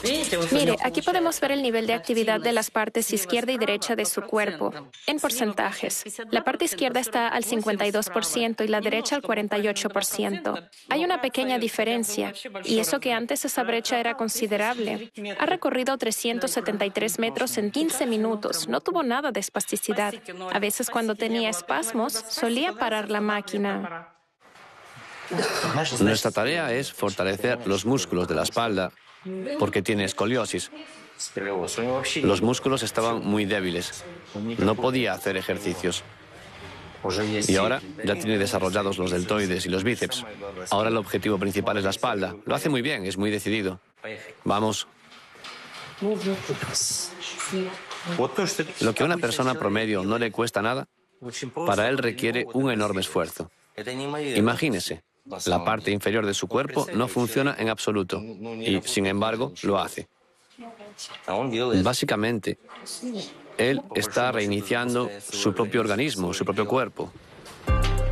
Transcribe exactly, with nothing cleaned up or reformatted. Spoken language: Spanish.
Mire, aquí podemos ver el nivel de actividad de las partes izquierda y derecha de su cuerpo, en porcentajes. La parte izquierda está al cincuenta y dos por ciento y la derecha al cuarenta y ocho por ciento. Hay una pequeña diferencia, y eso que antes esa brecha era considerable. Ha recorrido trescientos setenta y tres metros en quince minutos. No tuvo nada de espasticidad. A veces cuando tenía espasmos, solía parar la máquina. Nuestra tarea es fortalecer los músculos de la espalda porque tiene escoliosis. Los músculos estaban muy débiles. No podía hacer ejercicios. Y ahora ya tiene desarrollados los deltoides y los bíceps. Ahora el objetivo principal es la espalda. Lo hace muy bien, es muy decidido. Vamos. Lo que a una persona promedio no le cuesta nada, para él requiere un enorme esfuerzo. Imagínese, la parte inferior de su cuerpo no funciona en absoluto y, sin embargo, lo hace. Básicamente, él está reiniciando su propio organismo, su propio cuerpo.